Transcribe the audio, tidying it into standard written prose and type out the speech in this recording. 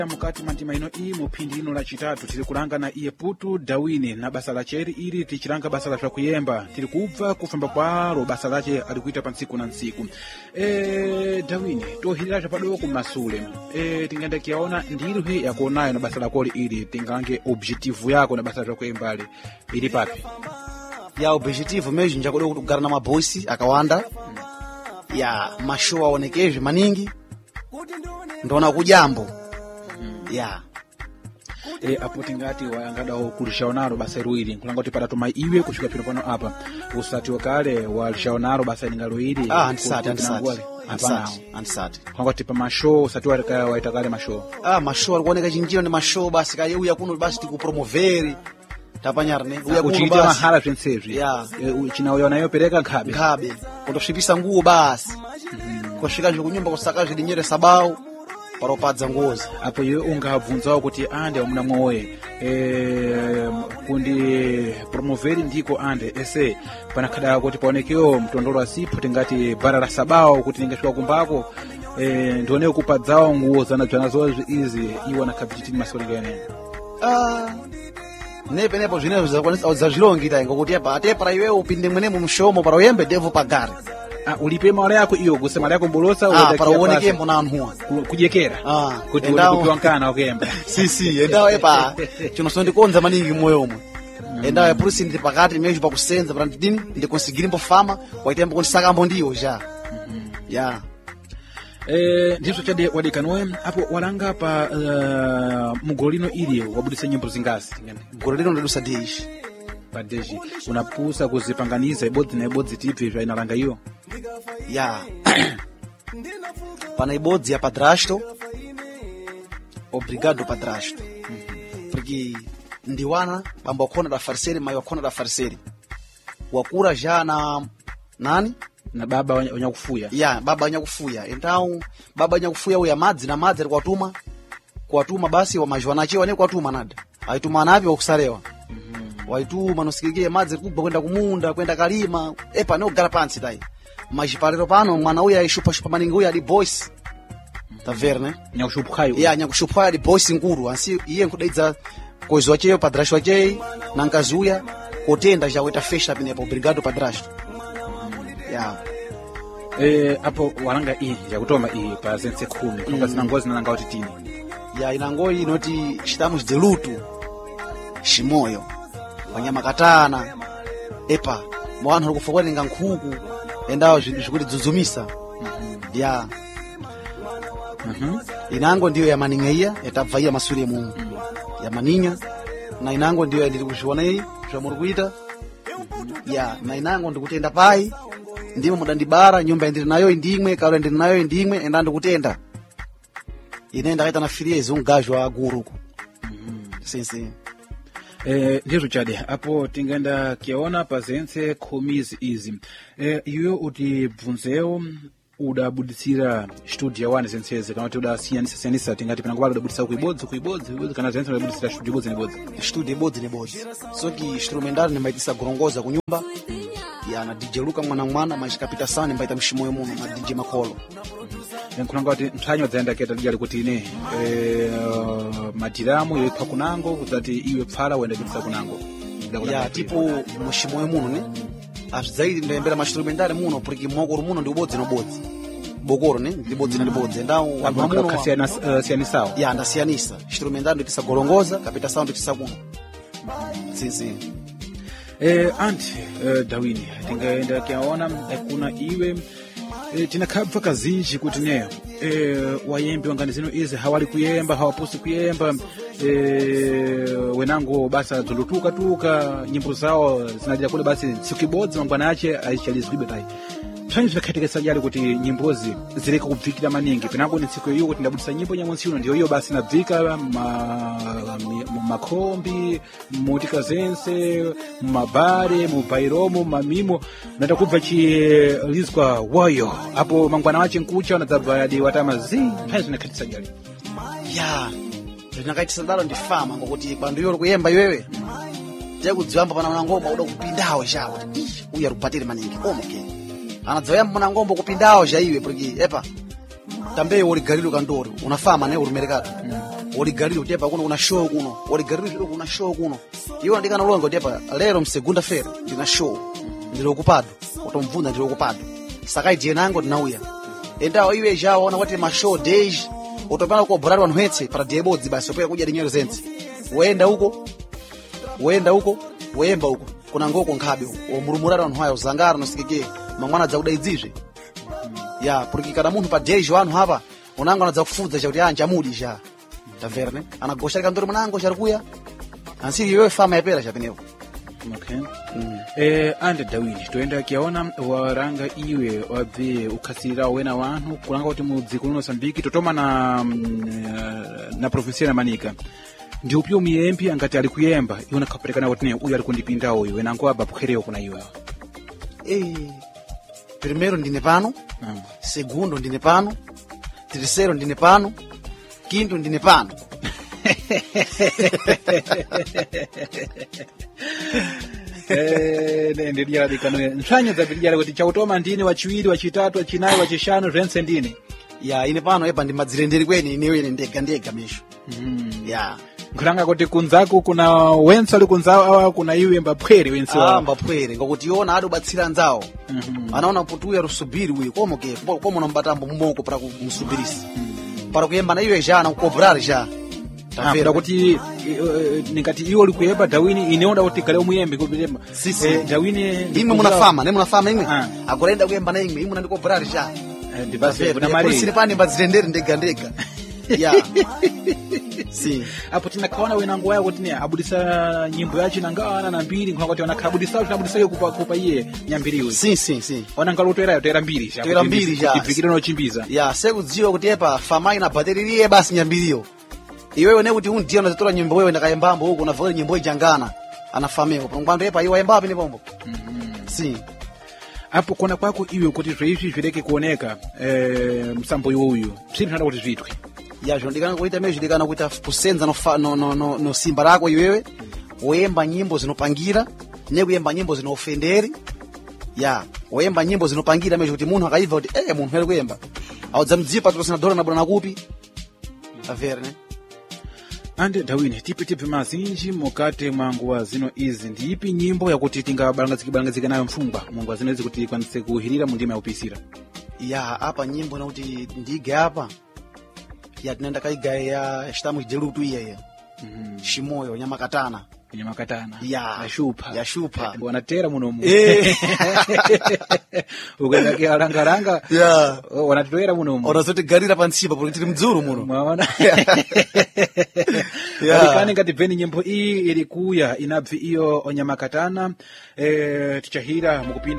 mukati mantima ino iyi muphindi ino lachitatu tiri kulanga na iye Putu Dawini na basa lacheri ili tichilanga basa la kuyemba tiri kubva kufamba kwalo basa lache alikuita pa ntsiku na ntsiku. Dawini tohiliracha padoko kumasule tingenda kiaona ndiri yakuonayo na basa lakoli ili tingange objetivu yako na basa la kuyembali ili papi ya objetivu meji njakuda kugara na mabosi akawanda ya mashow aonekezwe maningi ndona kujambo ya apo tingati wayangada kulishaonaro basa iruili nkulanga kuti padatuma iwe kushuka pino pano apa usati wakale walishaonaro basa ingalo ili antisati kulanga kuti pa mashow usati waitakale mashow mashow alikuoneka chinjiro ni mashow basi kaya uya kuno basi tikupromoveri tapanyarne uya kuno uchita basi mahala zventsezvi chinauyona yopereka nkhabe kutoshipisa nguo basi kusvika kunyumba kusaka zvidinyere sabau paropadza ngozi apo iwe ungabvunzawo kuti ande wamuna mwowe kundi promoveri ndiko ande ese panakhada kuti paonekewo mtondolo asipo tingati bara la sabao kuti ningasvika kumbako ndione kupadzawo nguo zanadzvanazo izi iwo nakhabititini masolengene nepenepo zvinezvo zvakwanisa zazvilongita ngokuti atepara iwewe upinde mwenemo mushomo para uyembe devu pagare ulipe mara yako iyo guse mara yako mbolosa para uoneke mbona anhuwa kujekera kuti ulipiwa nkana okemba si endawo epa chinosondikonza maningi moyo omwe endawo epurusi ndiri pakati mejo pakusenza para ndidini ndikonsigiri mbofama waitemba kundisakambo ndiwo ja ya ndiso chade wadekanowe apo walanga pa mugolo lino ili wabudisa nyimbo zingazi mugolo lino ndadusa deji padeji unapusa kuzipanganiza ibodzi na ibodzi tipi zvainalanga iyo ya pana ibodzi ya Padrasto obrigado Padrasto porque ndiwana bamba wakhona da fariseri mayi wakhona da fariseri wakura ja na nani na baba wanyakufuya baba wanyakufuya então baba wanyakufuya uya madzi na madzi alikuwatuma kuwatuma basi wamajwana achewa ne kuwatuma nada aituma navi wakusarewa waituma nosikike madzi kubva kwenda kumunda kwenda kalima epa nogara pansi dai majipalero pano mwana uya aishupa maningi uya ali boys taverne nyakushuphayo nyakushuphayo ali boys nguru ansi iye nkudaidza koizo wacheyo Padrasto wacheyi na nkazi uya kotenda jaweta festa pinepo obrigado Padrasto apo walanga iyi yakutoma iyi pa zense 10 kunga zinangozi nalanga kuti tini inangoyi inoti estamos de luto shimoyo wanyama katana epa mwana alikufa ninga nkhuku endawo zvikuti dzuzumisa inango ndiyo ya maningeia yatabvaia masuri mu ya maninya na inango ndiyo ndiri kuzviona iyi zvamuri kuita na inango ndikutenda pai ndimo mudandibara nyumba ndiri nayo indimwe kalo ndiri nayo indimwe enda ndikutenda ine ndakaita na firiezi ungajo wa guruku sense ndizvo chade apo tingenda kiona pazense 10 izi iwe utibvunzewo udabuditsira studio yawane zenseze kana kuti udasiyanisa tingati pana kubala udabuditsira kuibodzi kana zense udabuditsira studio ibodzi nebodzi soki instrumental nimbaitisa gorongoza kunyumba na DJ Luka mwana machikapita sana nimbaita mshimoyo muno na DJ Makolo nkulanga kuti nthanyo dzaenda keta dijali kuti ine matiramu yoipha kunango kuti iwe pfala wenda kitsa kunango tipo mshimoyo muno ne azidzaidi ndoyembera instrumental muno porque mokoro muno ndi ubodzi nobodzi bokoro ne ndibodzi na ndibodzi ndawo muno kasiyanisawo ndasiyanisa instrumental nditisa golongoza kapita sound nditisa kuno sisi anti Dawini tingaenda kiaona kuna iwe tinakhabva kazinji kuti neyo wayembi wangani zino izi hawali kuyemba hawapusi kuyemba wenango basa dzulutuka nyimbo zawo zinadira kule basi tsiku ibodzi mangwana ache aichalizwibe tai nthanyo zvinakhatikisa jali kuti nyimbozi zireka kubvikira maningi penango ni tsiku iyo kuti ndabudisa nyimbo nyamwensi uno ndiyo iyo basi nabvika mumakhombi mutika zense mumabare mubairomo mamimo nata kubva chilizwa wayo apo mangwana wache nkucha unadzabva yadi watamazi nthanyo zvinakhatisa jali zvinakaitisa dalo ndifama ngokuti bandu iyo kuyemba iwewe tekudziwamba pana mwanangomba uda kupindawo chawo uya rubatire maningi omuke anadzoyamba mwanangomba kupindawo chaiwe porque epa tambeyo uli galilo kandori unafama ne uri merekato woligalire kuti apa kuno kuna show kuno woligalire kuti kuna show kuno iwo ndikana longa kuti apa lero msegunda fere ndina show ndilo okupado utomvunda ndilo okupado sakaidie nango ndinauya endawo iwe jawo ona kuti ma show days utopana ko brado wanhwetse para diebodzi basi opera kudya dinyero zenzi wenda huko wemba huko kuna ngoko nkhabe omurumurara wanhu haya uzangara nosikeke mangwana dza kudaidzizve ya porque cada munthu pa dejo anu hapa unango anadza kufudza chakuti anja mudi ja tamvera ne anagosha kandori munango charikuya ansi iwe fama yapera chapenepo. Okay. Ande Dawini toenda kiaona waranga iwe wabve ukhasirira wena wanhu kulanga kuti mudziko lino Mozambique totoma na provinsia ya Manica ndi upyo miyempi angati ali kuyemba iwona kaperekana kuti ne uyu ali kundipinda uyu wena ngo aba bukhereo kuna iwe. Primeiro ndine pano, segundo ndine pano, terceiro ndine pano, quinto ndine pano. Ndiye dikano nshanya za bidyala kuti chautoma ndine wachiwiri wachitatu wachinayi wachishanu zvense ndine ya ine pano epa ndi madzirenderi kweni ineyo ine ndega misho. Ya nkhulanga kuti kunzaku kuna wenso ali kunzawo awa kuna iwe mbapwere wenso mbapwere ngokuti yona adi ubatsira nzawo anaona putuya rusubiri uyu komoke komo nambatambo mumoko para kumusubirisi para kuyemba na iwe jana kukobrar ja tamvera kuti nikati iwo likuyemba Dawini ineonda kuti gale umuyembe kupitema Dawini imwe munafama imwe akulenda kuyemba na imwe ndikobrar ja ndibase kuna mali sini pani mbadzirenderi ndega ya si apo tinakaona wenango waya kuti ne abudisa nyimbo yachi nangana na mbiri nkwa kuti wanakabudisa yo kupa iye nyambiriwe si ona ngalo toera mbiri ja ifikire no chimbiza ya sekudziwa kuti epa fama ina bateririe basi nyambiriyo iwewe ne kuti undiye unazitola nyimbo wewe ndakayembambo huko unavona nyimbo ijangana anafamewa pangwando epa iwe yembapo ni pombo si apo kona kwako iwe kuti zveizvi zvireke kuoneka msambo uyu zvinoda kuti zvitwe ya zvondikana kuita mezvi ndikana kuita kusenza no simba rako iwewe woyemba nyimbo zinopangira nekuyemba nyimbo zinoofenderi ya woyemba nyimbo zinopangira mezvi kuti munhu akaibva kuti munhu ali kuyemba audzamdzipa tosina dola na bwana kupi avere ne. Ande Dawini tipe mazinji mukate mwanguwa zino izi ndiipi nyimbo yakuti tingabalangazika nayo mfungwa mwanguwa zino izi kuti ikwanise kuhirira mundima upisira ya apa nyimbo na kuti ndige apa ya tinenda kaigaya ya shitamu jerutu iya shimoyo nyamakatana yashupa wanatera munomu ukendake arangaranga wanatitoera munomu unazotigarira pansipa porque tiri mdzuru muno mwaona alikani ngati bveni nyimbo iyi iri kuya inabvi iyo onyamakatana tichahira mukupinda